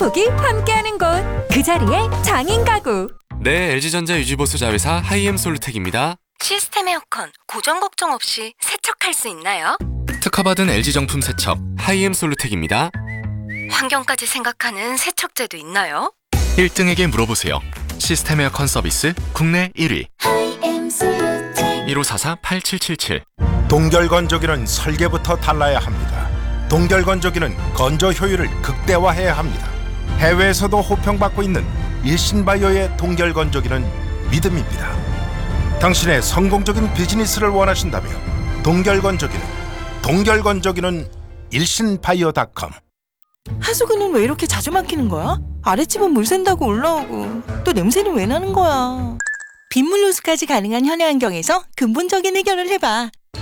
행복이 함께하는 곳, 그 자리에 장인 가구. 네, LG전자 유지보수 자회사 하이엠 솔루텍입니다. 시스템 에어컨 고정 걱정 없이 세척할 수 있나요? 특허받은 LG 정품 세척 하이엠 솔루텍입니다. 환경까지 생각하는 세척제도 있나요? 1등에게 물어보세요. 시스템 에어컨 서비스 국내 1위 1544-8777. 동결건조기는 설계부터 달라야 합니다. 동결건조기는 건조 효율을 극대화해야 합니다. 해외에서도 호평받고 있는 일신바이오의 동결건조기는 믿음입니다. 당신의 성공적인 비즈니스를 원하신다면 동결건조기는 일신바이오닷컴. 하수구는 왜 이렇게 자주 막히는 거야? 아랫집은 물 샌다고 올라오고 또 냄새는 왜 나는 거야? 빗물 호수까지 가능한 현해 환경에서 근본적인 해결을 해봐.